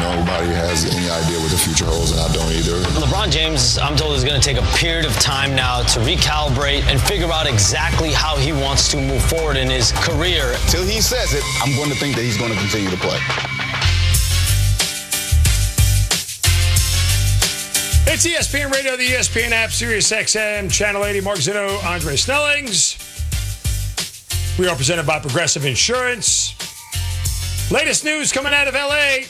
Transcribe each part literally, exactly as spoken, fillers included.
nobody has any idea what the future holds, and I don't either. LeBron James, I'm told, is going to take a period of time now to recalibrate and figure out exactly how he wants to move forward in his career. Till he says it, I'm going to think that he's going to continue to play. It's E S P N Radio, the E S P N app, Sirius X M, Channel eighty. Mark Zeno, Andre Snellings. We are presented by Progressive Insurance. Latest news coming out of L A.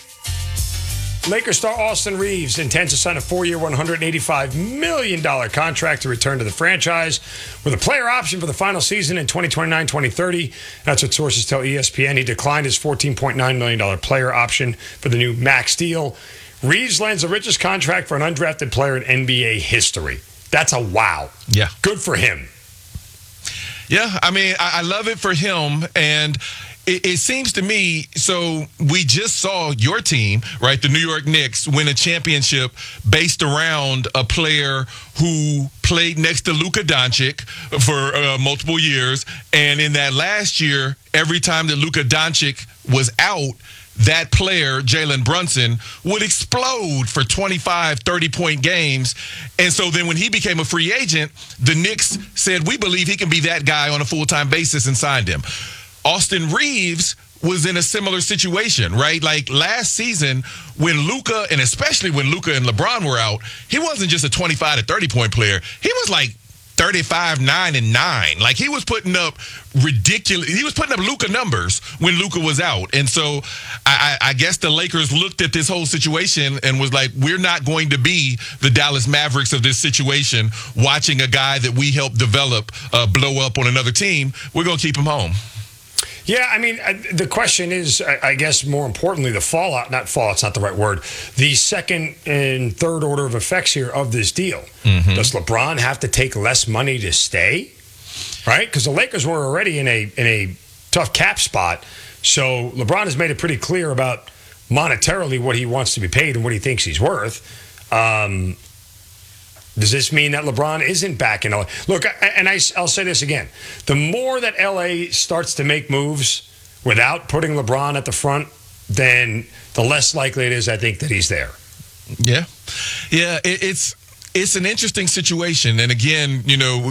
Lakers star Austin Reeves intends to sign a four-year, one hundred eighty-five million dollars contract to return to the franchise with a player option for the final season in twenty twenty-nine twenty thirty. That's what sources tell E S P N. He declined his fourteen point nine million dollars player option for the new max deal. Reeves lands the richest contract for an undrafted player in N B A history. That's a wow. Yeah. Good for him. Yeah, I mean, I, I love it for him, and it, it seems to me, so we just saw your team, right, the New York Knicks, win a championship based around a player who played next to Luka Doncic for uh, multiple years, and in that last year, every time that Luka Doncic was out, that player, Jalen Brunson, would explode for twenty-five, thirty-point games. And so then when he became a free agent, the Knicks said, we believe he can be that guy on a full-time basis, and signed him. Austin Reeves was in a similar situation, right? Like last season when Luka, and especially when Luka and LeBron were out, he wasn't just a twenty-five to thirty-point player. He was like thirty-five, nine, and nine. Like he was putting up ridiculous. He was putting up Luka numbers when Luka was out. And so I, I, I guess the Lakers looked at this whole situation and was like, we're not going to be the Dallas Mavericks of this situation, watching a guy that we helped develop uh, blow up on another team. We're going to keep him home. Yeah, I mean, the question is, I guess more importantly, the fallout, not fallout's not the right word, the second and third order of effects here of this deal. Mm-hmm. Does LeBron have to take less money to stay? Right? Because the Lakers were already in a in a tough cap spot. So LeBron has made it pretty clear about monetarily what he wants to be paid and what he thinks he's worth. Um Does this mean that LeBron isn't back in L A? Look, and I, I'll say this again. The more that L A starts to make moves without putting LeBron at the front, then the less likely it is, I think, that he's there. Yeah. Yeah, it, it's it's an interesting situation. And again, you know,